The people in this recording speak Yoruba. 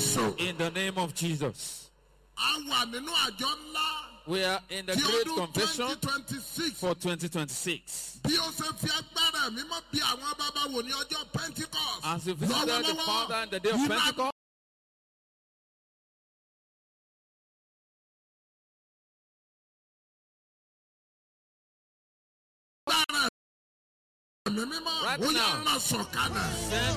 Jésù. In the name of Jesus. A wà nínú àjọ ńlá. We are in the great confession 2026. for 2026. Bí ó ṣe fi agbára mímọ́ bí àwọn bàbá wò ní ọjọ́ Pentecost. As you visited the Father in the day of Pentecost. Right now, send